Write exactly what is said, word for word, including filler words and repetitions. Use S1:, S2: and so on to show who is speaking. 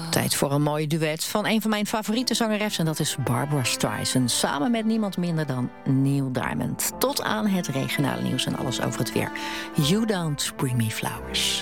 S1: Tijd voor een mooi duet van een van mijn favoriete zangeressen. En dat is Barbra Streisand. Samen met niemand minder dan Neil Diamond. Tot aan het regionale nieuws en alles over het weer. You Don't Bring Me Flowers.